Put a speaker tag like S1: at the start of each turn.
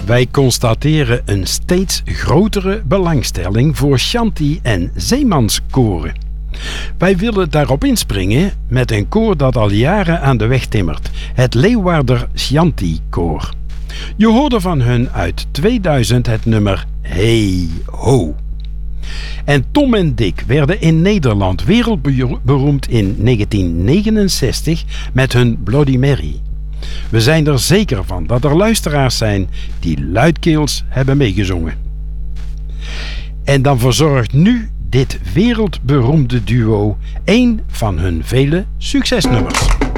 S1: Wij constateren een steeds grotere belangstelling voor shanty- en zeemanskoren. Wij willen daarop inspringen met een koor dat al jaren aan de weg timmert, het Leeuwarder Shanty Koor. Je hoorde van hun uit 2000 het nummer Hey Ho. En Tom en Dick werden in Nederland wereldberoemd in 1969 met hun Bloody Mary. We zijn er zeker van dat er luisteraars zijn die luidkeels hebben meegezongen. En dan verzorgt nu dit wereldberoemde duo een van hun vele succesnummers.